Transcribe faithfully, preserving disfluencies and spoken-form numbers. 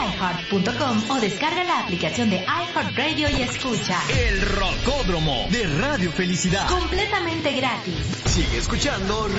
iheart punto com o descarga la aplicación de iHeartRadio y escucha El Rocódromo de Radio Felicidad. completamente gratis. Sigue escuchando